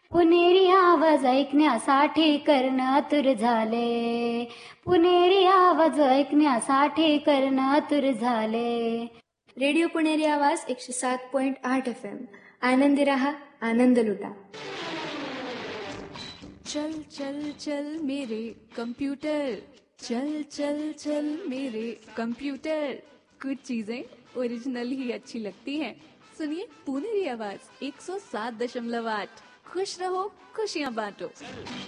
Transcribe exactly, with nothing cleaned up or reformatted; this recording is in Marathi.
पुणेरी आवाज ऐकण्यासाठी कर्ण आतुर झाले. पुणेरी आवाज ऐकण्यासाठी कर्ण आतुर झाले. रेडिओ पुणेरी आवाज एकशे सात पॉइंट आठ एफ एम. आनंदी रहा, आनंद लुटा. चल चल चल मेरे कंप्यूटर, चल चल चल मेरे कंप्यूटर. कुछ चीजें ओरिजिनल ही अच्छी लगती हैं. सुनिए पुणेरी आवाज एक सौ सात दशमलव आठ. खुश रहो, खुशियां बांटो.